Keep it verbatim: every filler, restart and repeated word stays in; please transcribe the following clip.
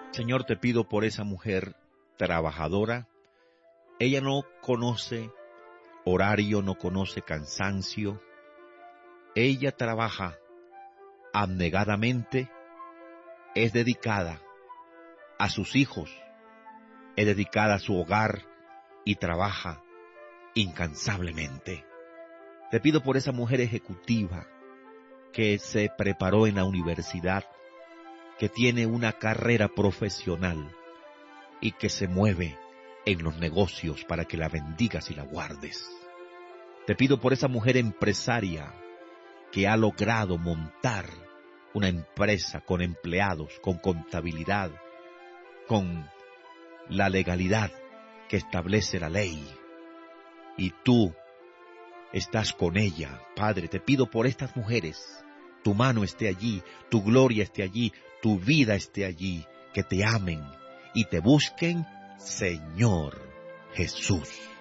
Señor, te pido por esa mujer trabajadora. Ella no conoce horario, no conoce cansancio. Ella trabaja abnegadamente, es dedicada a sus hijos, es dedicada a su hogar y trabaja incansablemente. Te pido por esa mujer ejecutiva que se preparó en la universidad, que tiene una carrera profesional y que se mueve en los negocios para que la bendigas y la guardes. Te pido por esa mujer empresaria que ha logrado montar una empresa con empleados, con contabilidad, con la legalidad que establece la ley. Y tú estás con ella, Padre. Te pido por estas mujeres, tu mano esté allí, tu gloria esté allí, tu vida esté allí, que te amen y te busquen, Señor Jesús.